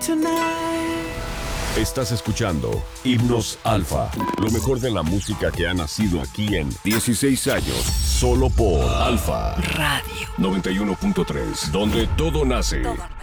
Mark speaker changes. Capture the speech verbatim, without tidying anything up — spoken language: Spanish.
Speaker 1: tonight.
Speaker 2: Estás escuchando Himnos Alfa, lo mejor de la música que ha nacido aquí en dieciséis años, solo por Alfa
Speaker 3: Radio
Speaker 2: noventa y uno punto tres, donde todo nace.
Speaker 3: Todo.